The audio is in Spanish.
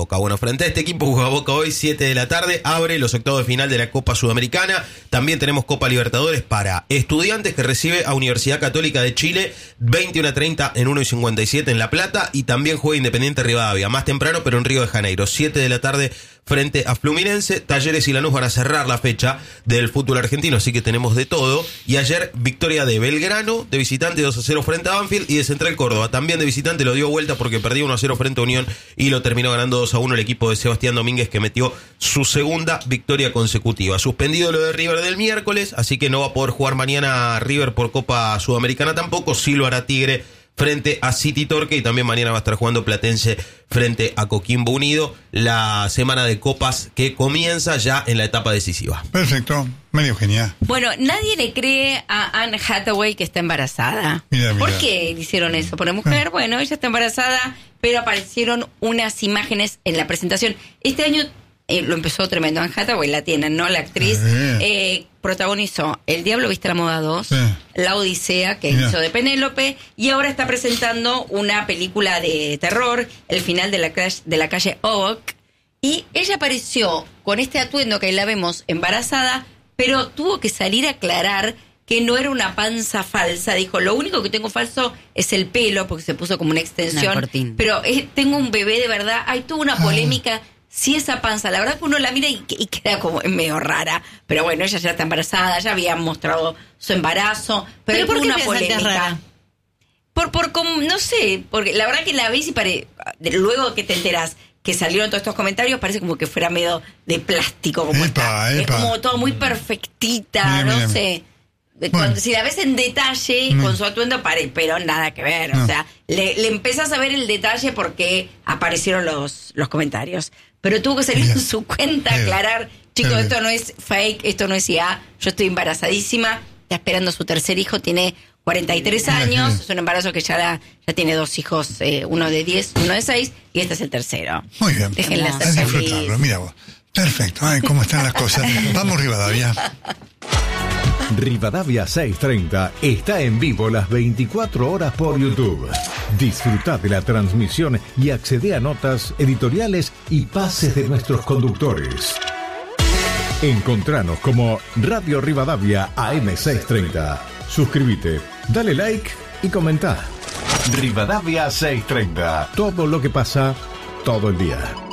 Boca. Bueno, frente a este equipo juega Boca hoy 7 de la tarde, abre los octavos de final de la Copa Sudamericana. También tenemos Copa Libertadores para Estudiantes, que recibe a Universidad Católica de Chile 21:30 en 1:57 en La Plata, y también juega Independiente Rivadavia, más temprano pero en Río de Janeiro, 7 de la tarde frente a Fluminense. Talleres y Lanús van a cerrar la fecha del fútbol argentino, así que tenemos de todo. Y ayer victoria de Belgrano de visitante 2-0 frente a Banfield, y de Central Córdoba también de visitante lo dio vuelta porque perdió 1-0 frente a Unión y lo terminó ganando 2-1 el equipo de Sebastián Domínguez, que metió su segunda victoria consecutiva. Suspendido lo de River del miércoles, así que no va a poder jugar mañana River por Copa Sudamericana tampoco. Sí lo hará Tigre frente a City Torque, y también mañana va a estar jugando Platense frente a Coquimbo Unido. La semana de copas que comienza ya en la etapa decisiva. Perfecto, María Eugenia. Bueno, nadie le cree a Anne Hathaway que está embarazada. Mira. ¿Por qué hicieron eso? Por la mujer, bueno, ella está embarazada, pero aparecieron unas imágenes en la presentación. Este año lo empezó tremendo. Anne Hathaway la tienen, ¿no? La actriz protagonizó El Diablo Viste la Moda 2, La Odisea, que hizo de Penélope, y ahora está presentando una película de terror, El Final de la calle Oak, y ella apareció con este atuendo que ahí la vemos embarazada, pero tuvo que salir a aclarar que no era una panza falsa. Dijo, lo único que tengo falso es el pelo, porque se puso como una extensión, pero tengo un bebé de verdad. Hay tuvo una polémica. Si esa panza, la verdad que uno la mira y queda como medio rara, pero bueno, ella ya está embarazada, ya había mostrado su embarazo, pero ¿por qué una polémica rara? No sé, porque la verdad que la ves y luego que te enteras que salieron todos estos comentarios, parece como que fuera medio de plástico, como es como todo muy perfectita, no sé. Cuando, si la ves en detalle con su atuendo, pero nada que ver, o sea, le empezás a ver el detalle porque aparecieron los comentarios. Pero tuvo que salir en su cuenta a aclarar, chicos, esto no es fake, esto no es IA, yo estoy embarazadísima, está esperando su tercer hijo, tiene 43 años, es un embarazo que ya tiene 2 hijos, uno de 10, uno de 6, y este es el tercero. Muy bien, déjenla ser disfrutarlo, feliz. mira vos. Perfecto, ay, cómo están las cosas. Vamos, Rivadavia. Rivadavia 630 está en vivo las 24 horas por YouTube. Disfruta de la transmisión y accede a notas, editoriales y pases de nuestros conductores. Encontranos como Radio Rivadavia AM630. Suscríbete, dale like y comenta. Rivadavia 630. Todo lo que pasa todo el día.